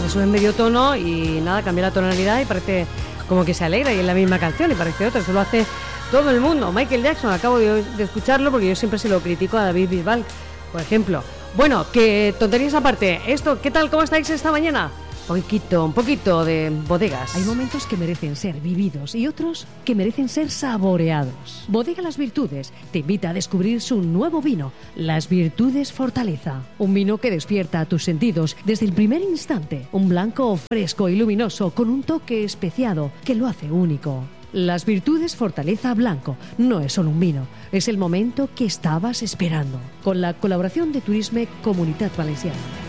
se sube en medio tono y nada, cambia la tonalidad y parece como que se alegra y es la misma canción y parece otra. Eso lo hace todo el mundo. Michael Jackson, acabo de escucharlo porque yo siempre se lo critico a David Bisbal, por ejemplo. Bueno, que tonterías aparte. Esto, ¿qué tal? ¿Cómo estáis esta mañana? Un poquito de bodegas. Hay momentos que merecen ser vividos y otros que merecen ser saboreados. Bodega Las Virtudes te invita a descubrir su nuevo vino, Las Virtudes Fortaleza. Un vino que despierta tus sentidos desde el primer instante. Un blanco fresco y luminoso con un toque especiado que lo hace único. Las Virtudes Fortaleza Blanco no es solo un vino, es el momento que estabas esperando. Con la colaboración de Turisme Comunitat Valenciana.